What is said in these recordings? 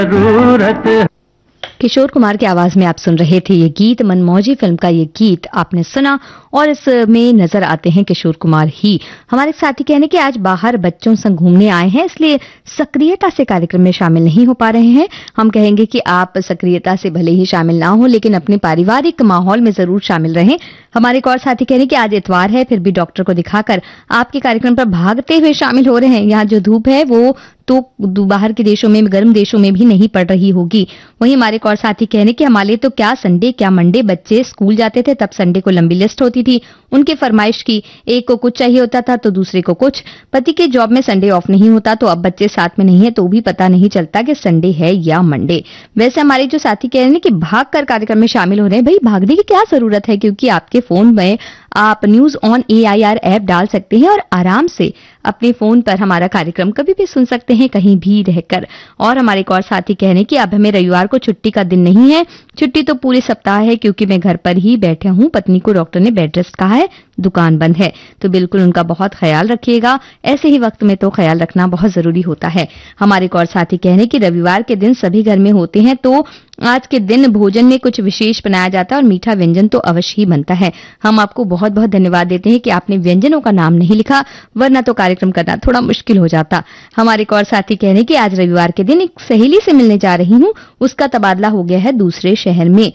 जरूरत। किशोर कुमार की आवाज में आप सुन रहे थे ये गीत। मनमौजी फिल्म का ये गीत आपने सुना और इसमें नजर आते हैं किशोर कुमार ही। हमारे साथी कहने कि आज बाहर बच्चों संग घूमने आए हैं, इसलिए सक्रियता से कार्यक्रम में शामिल नहीं हो पा रहे हैं। हम कहेंगे कि आप सक्रियता से भले ही शामिल ना हो, लेकिन अपने पारिवारिक माहौल में जरूर शामिल रहें। हमारे एक और साथी कह रहे हैं कि आज इतवार है, फिर भी डॉक्टर को दिखाकर आपके कार्यक्रम पर भागते हुए शामिल हो रहे हैं। यहाँ जो धूप है वो तो बाहर के देशों में, गर्म देशों में भी नहीं पड़ रही होगी। वहीं हमारे एक और साथी कहने कि हमारे तो क्या संडे क्या मंडे, बच्चे स्कूल जाते थे तब संडे को लंबी लिस्ट होती थी उनके फरमाइश की, एक को कुछ चाहिए होता था तो दूसरे को कुछ। पति के जॉब में संडे ऑफ नहीं होता, तो अब बच्चे साथ में नहीं है तो भी पता नहीं चलता कि संडे है या मंडे। वैसे हमारे जो साथी कह रहे हैं कि भाग कर कार्यक्रम में शामिल हो रहे हैं, भाई भागने की क्या जरूरत है, क्योंकि आपके फोन में आप न्यूज ऑन AIR ऐप डाल सकते हैं और आराम से अपने फोन पर हमारा कार्यक्रम कभी भी सुन सकते हैं, कहीं भी रहकर। और हमारे एक और साथी कह रहे हैं कि अब हमें रविवार को छुट्टी का दिन नहीं है, छुट्टी तो पूरे सप्ताह है, क्योंकि मैं घर पर ही बैठे हूं। पत्नी को डॉक्टर ने बेड रेस्ट कहा है, दुकान बंद है, तो बिल्कुल उनका बहुत ख्याल रखिएगा। ऐसे ही वक्त में तो ख्याल रखना बहुत जरूरी होता है। हमारे एक और साथी कह रहे हैं कि रविवार के दिन सभी घर में होते हैं, तो आज के दिन भोजन में कुछ विशेष बनाया जाता है और मीठा व्यंजन तो अवश्य ही बनता है। हम आपको बहुत बहुत धन्यवाद देते हैं कि आपने व्यंजनों का नाम नहीं लिखा, वरना तो कार्यक्रम करना थोड़ा मुश्किल हो जाता। हमारे एक और साथी कह रहे हैं कि आज रविवार के दिन एक सहेली से मिलने जा रही हूं, उसका तबादला हो गया है दूसरे शहर में।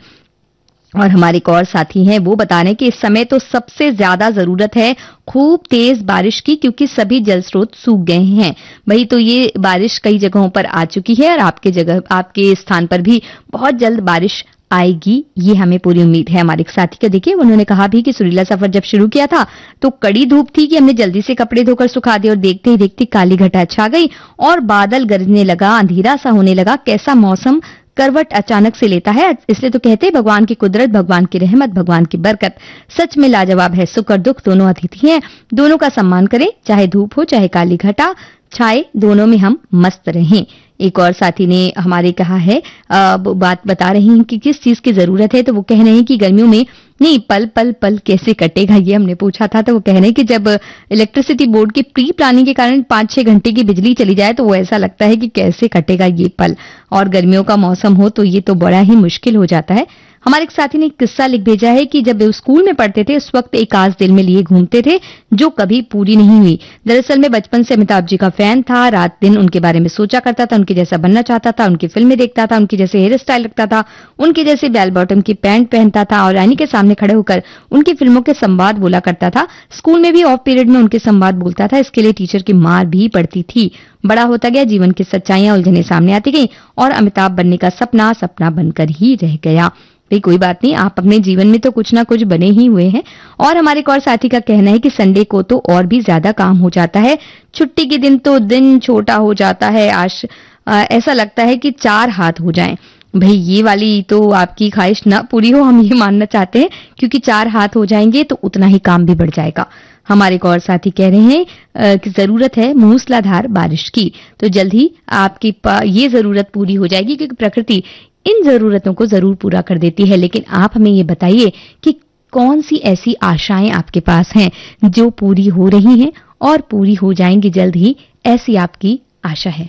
और हमारे एक और साथी हैं, वो बता रहे हैं कि इस समय तो सबसे ज्यादा जरूरत है खूब तेज बारिश की, क्योंकि सभी जल स्रोत सूख गए हैं। वही तो ये बारिश कई जगहों पर आ चुकी है और आपके स्थान पर भी बहुत जल्द बारिश आएगी, ये हमें पूरी उम्मीद है। हमारे एक साथी का देखिए, उन्होंने कहा भी कि सुरीला सफर जब शुरू किया था तो कड़ी धूप थी कि हमने जल्दी से कपड़े धोकर सुखा दिए और देखते ही देखते काली घटा छा गई और बादल गरजने लगा, अंधेरा सा होने लगा। कैसा मौसम करवट अचानक से लेता है। इसलिए तो कहते हैं भगवान की कुदरत, भगवान की रहमत, भगवान की बरकत सच में लाजवाब है। सुख और दुख दोनों अतिथि हैं, दोनों का सम्मान करें, चाहे धूप हो चाहे काली घटा छाए, दोनों में हम मस्त रहें। एक और साथी ने हमारे कहा है, बात बता रही हैं कि किस चीज की जरूरत है, तो वो कह रहे हैं कि गर्मियों में नहीं, पल पल पल कैसे कटेगा, ये हमने पूछा था। तो वो कह रहे हैं कि जब इलेक्ट्रिसिटी बोर्ड की प्री प्लानिंग के कारण 5-6 घंटे की बिजली चली जाए तो वो ऐसा लगता है कि कैसे कटेगा ये पल, और गर्मियों का मौसम हो तो ये तो बड़ा ही मुश्किल हो जाता है। हमारे एक साथी ने एक किस्सा लिख भेजा है कि जब वे स्कूल में पढ़ते थे उस वक्त एक आस दिल में लिए घूमते थे जो कभी पूरी नहीं हुई। दरअसल मैं बचपन से अमिताभ जी का फैन था, रात दिन उनके बारे में सोचा करता था, उनके जैसा बनना चाहता था, उनकी फिल्में देखता था, उनके जैसे हेयर स्टाइल रखता था, उनके जैसे बेल बॉटम की पैंट पहनता था और आईने के सामने खड़े होकर उनकी फिल्मों के संवाद बोला करता था। स्कूल में भी ऑफ पीरियड में उनके संवाद बोलता था, इसके लिए टीचर की मार भी पड़ती थी। बड़ा होता गया, जीवन की सच्चाइयां उलझने सामने आती गई और अमिताभ बनने का सपना सपना बनकर ही रह गया। भाई कोई बात नहीं, आप अपने जीवन में तो कुछ ना कुछ बने ही हुए हैं। और हमारे एक और साथी का कहना है कि संडे को तो और भी ज्यादा काम हो जाता है, छुट्टी के दिन तो दिन छोटा हो जाता है। ऐसा लगता है कि 4 हाथ हो जाएं। भाई ये वाली तो आपकी ख्वाहिश ना पूरी हो, हम ये मानना चाहते हैं, क्योंकि 4 हाथ हो जाएंगे तो उतना ही काम भी बढ़ जाएगा। हमारे एक और साथी कह रहे हैं कि जरूरत है मूसलाधार बारिश की, तो जल्द ही आपकी ये जरूरत पूरी हो जाएगी, क्योंकि प्रकृति इन जरूरतों को जरूर पूरा कर देती है। लेकिन आप हमें ये बताइए कि कौन सी ऐसी आशाएं आपके पास हैं जो पूरी हो रही हैं और पूरी हो जाएंगी जल्द ही, ऐसी आपकी आशा है।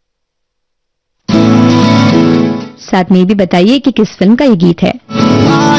साथ में भी बताइए कि किस फिल्म का ये गीत है।